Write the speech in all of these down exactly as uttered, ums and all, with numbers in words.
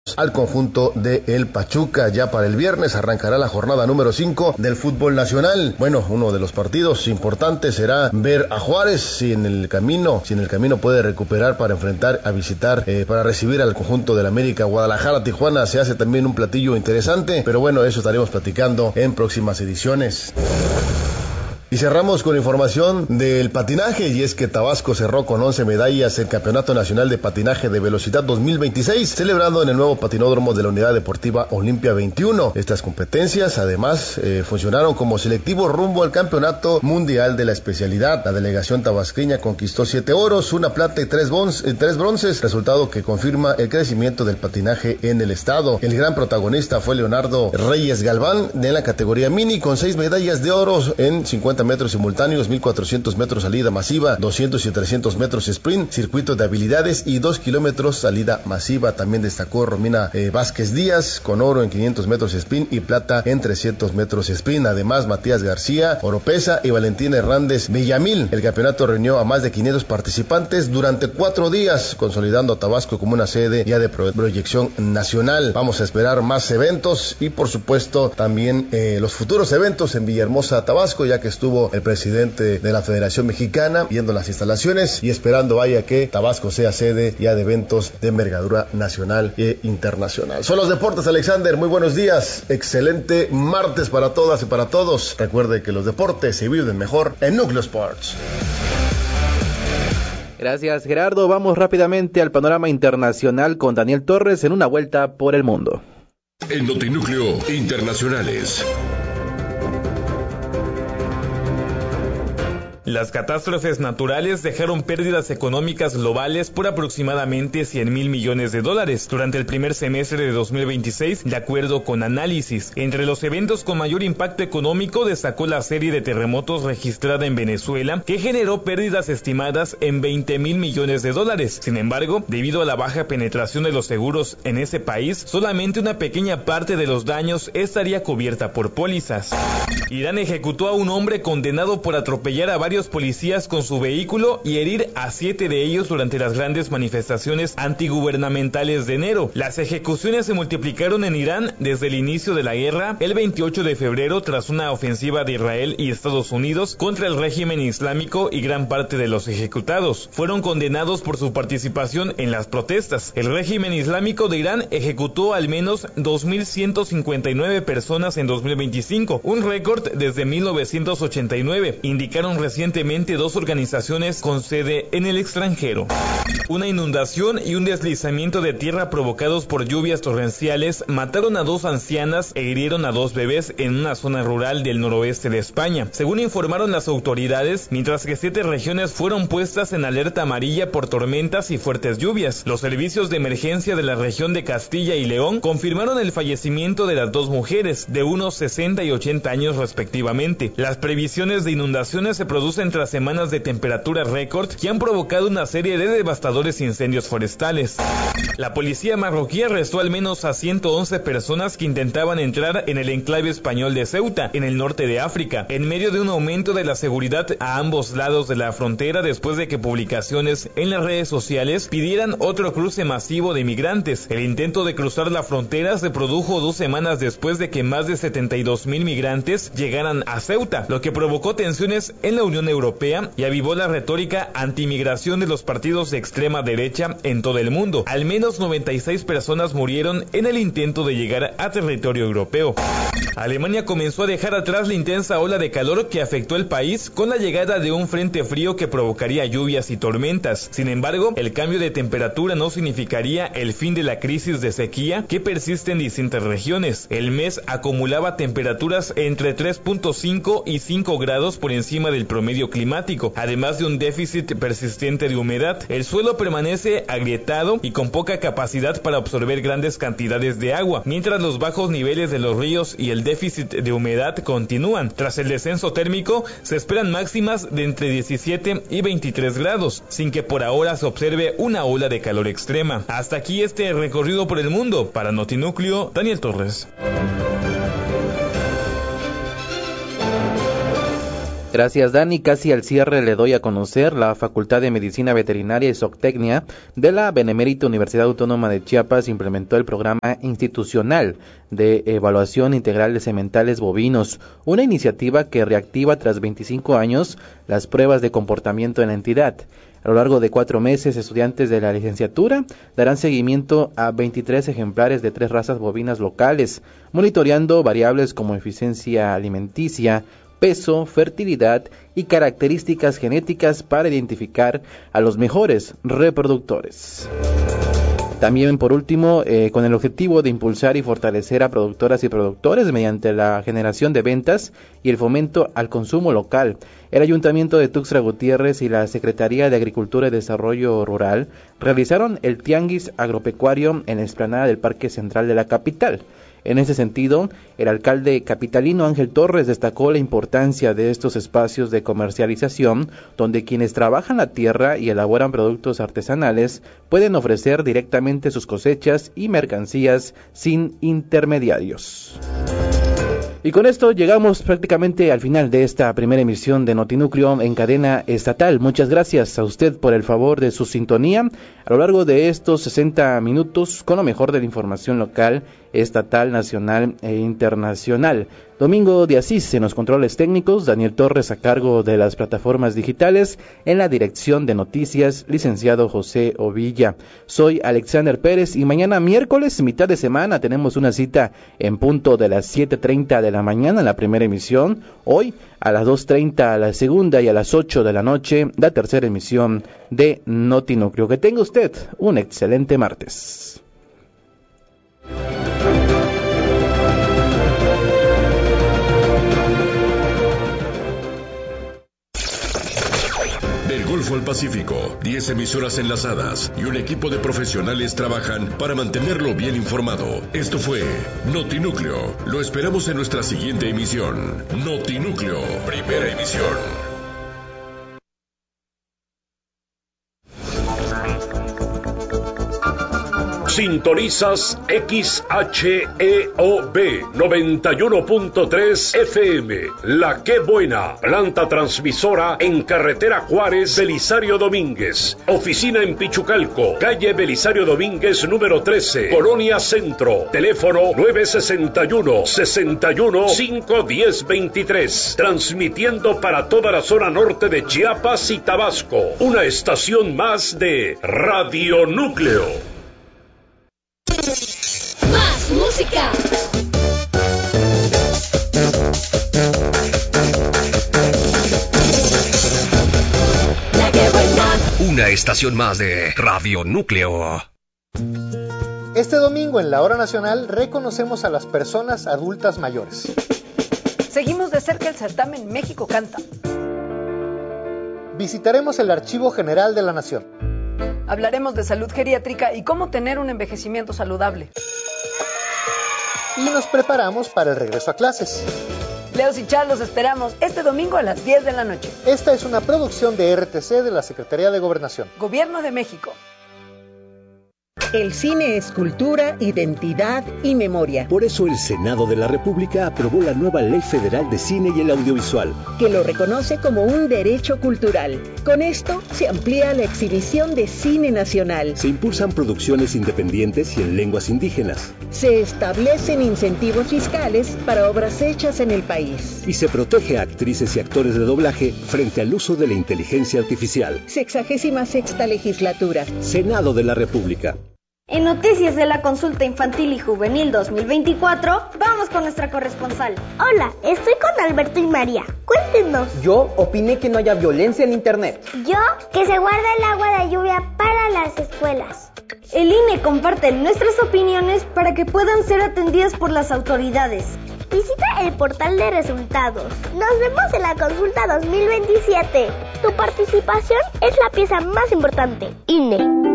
al conjunto de el Pachuca. Ya para el viernes arrancará la jornada número cinco del fútbol nacional. Bueno, uno de los partidos importantes será ver a Juárez si en el camino, si en el camino puede recuperar para enfrentar a visitar, eh, para recibir al conjunto del América. Guadalajara, Tijuana, se hace también un platillo interesante, pero bueno, eso estaremos platicando en próximas ediciones. Y cerramos con información del patinaje, y es que Tabasco cerró con once medallas el Campeonato Nacional de Patinaje de Velocidad dos mil veintiséis, celebrado en el nuevo patinódromo de la Unidad Deportiva Olimpia veintiuno. Estas competencias, además, eh, funcionaron como selectivo rumbo al Campeonato Mundial de la especialidad. La delegación tabasqueña conquistó siete oros, una plata y tres, bons, eh, tres bronces, resultado que confirma el crecimiento del patinaje en el estado. El gran protagonista fue Leonardo Reyes Galván, de la categoría mini, con seis medallas de oro en cincuenta metros simultáneos, mil cuatrocientos metros salida masiva, doscientos y trescientos metros sprint, circuito de habilidades y dos kilómetros salida masiva. También destacó Romina eh, Vázquez Díaz con oro en quinientos metros sprint y plata en trescientos metros sprint. Además, Matías García Oropesa y Valentín Hernández Villamil. El campeonato reunió a más de quinientos participantes durante cuatro días, consolidando a Tabasco como una sede ya de pro- proyección nacional. Vamos a esperar más eventos y, por supuesto, también eh, los futuros eventos en Villahermosa, Tabasco, ya que estuvo el presidente de la Federación Mexicana viendo las instalaciones y esperando vaya que Tabasco sea sede ya de eventos de envergadura nacional e internacional. Son los deportes, Alexander, muy buenos días, excelente martes para todas y para todos. Recuerde que los deportes se viven mejor en Núcleo Sports. Gracias, Gerardo. Vamos rápidamente al panorama internacional con Daniel Torres en una vuelta por el mundo. En Notinúcleo Internacionales. Las catástrofes naturales dejaron pérdidas económicas globales por aproximadamente cien mil millones de dólares durante el primer semestre de dos mil veintiséis, de acuerdo con Análisis. Entre los eventos con mayor impacto económico destacó la serie de terremotos registrada en Venezuela, que generó pérdidas estimadas en veinte mil millones de dólares. Sin embargo, debido a la baja penetración de los seguros en ese país, solamente una pequeña parte de los daños estaría cubierta por pólizas. Irán ejecutó a un hombre condenado por atropellar a varios policías con su vehículo y herir a siete de ellos durante las grandes manifestaciones antigubernamentales de enero. Las ejecuciones se multiplicaron en Irán desde el inicio de la guerra el veintiocho de febrero, tras una ofensiva de Israel y Estados Unidos contra el régimen islámico, y gran parte de los ejecutados fueron condenados por su participación en las protestas. El régimen islámico de Irán ejecutó al menos dos mil ciento cincuenta y nueve personas en dos mil veinticinco, un récord desde mil novecientos ochenta y nueve, indicaron recientemente dos organizaciones con sede en el extranjero. Una inundación y un deslizamiento de tierra provocados por lluvias torrenciales mataron a dos ancianas e hirieron a dos bebés en una zona rural del noroeste de España, según informaron las autoridades, mientras que siete regiones fueron puestas en alerta amarilla por tormentas y fuertes lluvias. Los servicios de emergencia de la región de Castilla y León confirmaron el fallecimiento de las dos mujeres, de unos sesenta y ochenta años respectivamente. Las previsiones de inundaciones se producen tras semanas de temperatura récord que han provocado una serie de devastadores incendios forestales. La policía marroquí arrestó al menos a ciento once personas que intentaban entrar en el enclave español de Ceuta, en el norte de África, en medio de un aumento de la seguridad a ambos lados de la frontera, después de que publicaciones en las redes sociales pidieran otro cruce masivo de migrantes. El intento de cruzar la frontera se produjo dos semanas después de que más de setenta y dos mil migrantes llegaran a Ceuta, lo que provocó tensiones en la Unión Europea y avivó la retórica antimigración de los partidos de extrema derecha en todo el mundo. Al menos noventa y seis personas murieron en el intento de llegar a territorio europeo. Alemania comenzó a dejar atrás la intensa ola de calor que afectó el país con la llegada de un frente frío que provocaría lluvias y tormentas. Sin embargo, el cambio de temperatura no significaría el fin de la crisis de sequía que persiste en distintas regiones. El mes acumulaba temperaturas entre tres punto cinco y cinco grados por encima del promedio climático, además de un déficit persistente de humedad. El suelo permanece agrietado y con poca capacidad para absorber grandes cantidades de agua, mientras los bajos niveles de los ríos y el déficit de humedad continúan. Tras el descenso térmico, se esperan máximas de entre diecisiete y veintitrés grados, sin que por ahora se observe una ola de calor extrema. Hasta aquí este recorrido por el mundo. Para Notinúcleo, Daniel Torres. Gracias, Dani. Casi al cierre le doy a conocer la Facultad de Medicina Veterinaria y Zootecnia de la Benemérita Universidad Autónoma de Chiapas implementó el programa institucional de evaluación integral de sementales bovinos, una iniciativa que reactiva tras veinticinco años las pruebas de comportamiento en la entidad. A lo largo de cuatro meses, estudiantes de la licenciatura darán seguimiento a veintitrés ejemplares de tres razas bovinas locales, monitoreando variables como eficiencia alimenticia, peso, fertilidad y características genéticas para identificar a los mejores reproductores. También, por último, eh, con el objetivo de impulsar y fortalecer a productoras y productores mediante la generación de ventas y el fomento al consumo local, el Ayuntamiento de Tuxtla Gutiérrez y la Secretaría de Agricultura y Desarrollo Rural realizaron el Tianguis Agropecuario en la explanada del Parque Central de la capital. En ese sentido, el alcalde capitalino Ángel Torres destacó la importancia de estos espacios de comercialización, donde quienes trabajan la tierra y elaboran productos artesanales pueden ofrecer directamente sus cosechas y mercancías sin intermediarios. Y con esto llegamos prácticamente al final de esta primera emisión de Notinúcleo en cadena estatal. Muchas gracias a usted por el favor de su sintonía a lo largo de estos sesenta minutos con lo mejor de la información local, estatal, nacional e internacional. Domingo de Asís en los controles técnicos, Daniel Torres a cargo de las plataformas digitales, en la dirección de noticias, licenciado José Ovilla. Soy Alexander Pérez y mañana miércoles, mitad de semana, tenemos una cita en punto de las siete treinta de la mañana en la primera emisión. Hoy a las dos treinta la segunda y a las ocho de la noche la tercera emisión de Notinúcleo. Que tenga usted un excelente martes. Del Golfo al Pacífico, diez emisoras enlazadas y un equipo de profesionales trabajan para mantenerlo bien informado. Esto fue Notinúcleo. Lo esperamos en nuestra siguiente emisión. Notinúcleo, primera emisión. Sintonizas X H E O B noventa y uno punto tres F M, La Qué Buena, planta transmisora en carretera Juárez, Belisario Domínguez, oficina en Pichucalco, calle Belisario Domínguez número trece, Colonia Centro, teléfono nueve sesenta y uno, sesenta y uno, cinco diez veintitrés, transmitiendo para toda la zona norte de Chiapas y Tabasco, una estación más de Radio Núcleo. Más música. La Qué Buena. Una estación más de Radio Núcleo. Este domingo en la Hora Nacional reconocemos a las personas adultas mayores. Seguimos de cerca el certamen México Canta. Visitaremos el Archivo General de la Nación. Hablaremos de salud geriátrica y cómo tener un envejecimiento saludable. Y nos preparamos para el regreso a clases. Leos y Char los esperamos este domingo a las diez de la noche. Esta es una producción de R T C de la Secretaría de Gobernación. Gobierno de México. El cine es cultura, identidad y memoria. Por eso el Senado de la República aprobó la nueva Ley Federal de Cine y el Audiovisual, que lo reconoce como un derecho cultural. Con esto se amplía la exhibición de cine nacional. Se impulsan producciones independientes y en lenguas indígenas. Se establecen incentivos fiscales para obras hechas en el país. Y se protege a actrices y actores de doblaje frente al uso de la inteligencia artificial. Sexagésima sexta legislatura. Senado de la República. En Noticias de la Consulta Infantil y Juvenil dos mil veinticuatro, vamos con nuestra corresponsal. Hola, estoy con Alberto y María. Cuéntenos. Yo opiné que no haya violencia en Internet. Yo, que se guarda el agua de lluvia para las escuelas. El I N E comparte nuestras opiniones para que puedan ser atendidas por las autoridades. Visita el portal de resultados. Nos vemos en la consulta dos mil veintisiete. Tu participación es la pieza más importante. I N E.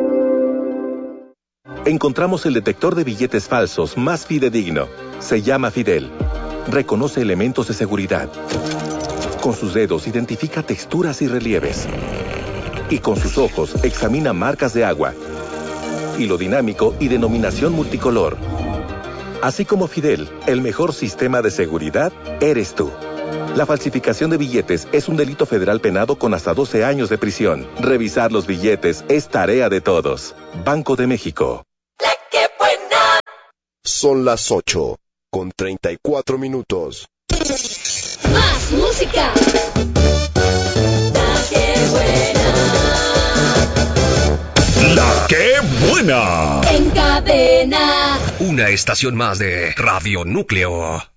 Encontramos el detector de billetes falsos más fidedigno. Se llama Fidel. Reconoce elementos de seguridad. Con sus dedos identifica texturas y relieves. Y con sus ojos examina marcas de agua, hilo dinámico y denominación multicolor. Así como Fidel, el mejor sistema de seguridad eres tú. La falsificación de billetes es un delito federal penado con hasta doce años de prisión. Revisar los billetes es tarea de todos. Banco de México. La que buena. Son las ocho con treinta y cuatro minutos. Más música. La que buena. La que buena. En cadena. Una estación más de Radio Núcleo.